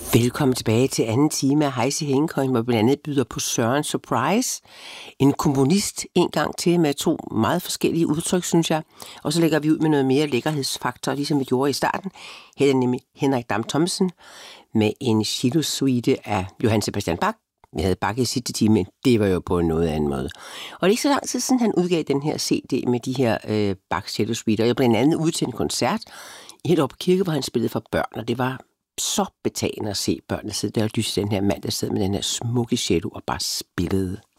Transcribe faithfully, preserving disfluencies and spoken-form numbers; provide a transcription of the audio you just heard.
Velkommen tilbage til anden time af Heise Hængekøjen, hvor vi blandt andet byder på Søren Surprise. En komponist en gang til med to meget forskellige udtryk, synes jeg. Og så lægger vi ud med noget mere lækkerhedsfaktor, ligesom vi gjorde i starten. Her er nemlig Henrik Dam Thomsen med en cello-suite af Johann Sebastian Bach. Vi havde Bach i sidste time, men det var jo på en noget anden måde. Og det er ikke så lang tid siden, han udgav den her C D med de her øh, Bach cello-suiter. Jeg blev blandt andet ude til en koncert helt oppe på kirke, hvor han spillede for børn, og det var så betagende at se børnene sidde der og lyse den her mand, der sad med den her smukke cello og bare spillede.